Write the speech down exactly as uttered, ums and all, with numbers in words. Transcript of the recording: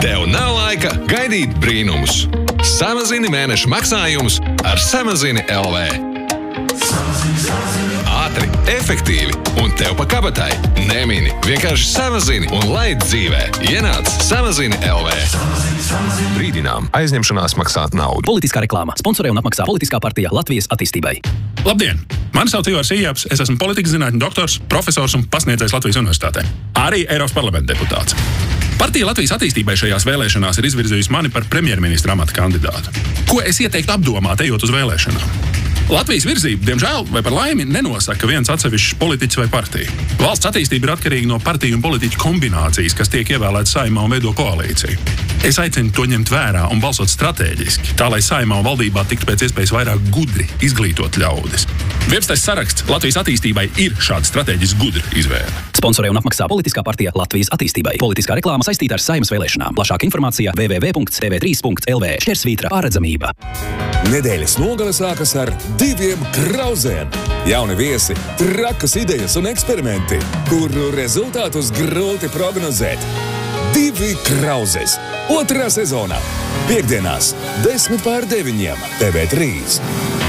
Tev nav laika gaidīt brīnumus. Samazini mēneša maksājumus ar Samazini L V. Ātri, efektīvi un tev pa kabatai. Nemini, vienkārši samazini un laid dzīvē. Ienāc Samazini L V. Brīdinām, aizņemšanās maksāt naudu. Politiskā reklāma. Sponsorē un apmaksā politiskā partija Latvijas attīstībai. Labdien! Mani sauc Ivars Ījāps, es esmu politikas zinātņu doktors, profesors un pasniedzējs Latvijas universitātē. Arī Eiropas parlamenta deputāts. Partija Latvijas attīstībai šajās vēlēšanās ir izvirzījusi mani par premjerministra amata kandidātu. Ko es ieteiktu apdomāt, ejot uz vēlēšanām? Latvijas virzību, diemžēl, vai par laimi, nenosaka viens atsevišķs politiķis vai partija. Valsts attīstība ir atkarīga no partiju un politiķu kombinācijas, kas tiek ievēlētas Saeimā un veido koalīciju. Es aicinu to ņemt vērā un balsot stratēģiski, tā lai Saeimā un valdībā tiktu pēc iespējas vairāk gudri izglītot ļaudis. Viepstais saraksts Latvijas attīstībai ir šāda strateģiski gudra izvēle. Sponsorē un apmaksā politiskā partija Latvijas attīstībai. Politiskā reklāma saistīta ar Saeimas vēlēšanām. Plašāka informācija w w w punkts t v trīs punkts l v. Šķersvītra pārredzamība. Nedēļas nogale sākas ar diviem krauzēm. Jauni viesi, trakas idejas un eksperimenti, kuru rezultātus grūti prognozēt. Divi krauzes. Otrā sezonā. Piektdienās, desmit pār deviņiem. T V trīs.